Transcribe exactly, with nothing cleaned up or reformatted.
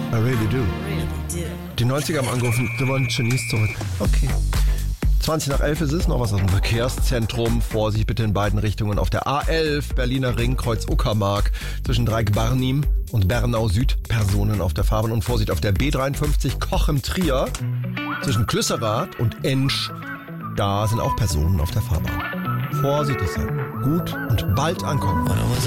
I really do. Really do. Die neunziger haben angerufen, wir wollen Chinese zurück. Okay. zwanzig nach elf ist es, noch was aus dem Verkehrszentrum. Vorsicht bitte in beiden Richtungen auf der A elf, Berliner Ring, Kreuz Uckermark. Zwischen Dreieck-Barnim und Bernau Süd Personen auf der Fahrbahn. Und Vorsicht auf der B dreiundfünfzig, Cochem-Trier. Zwischen Klüsserath und Ensch, da sind auch Personen auf der Fahrbahn. Vorsichtig sein, gut und bald ankommen.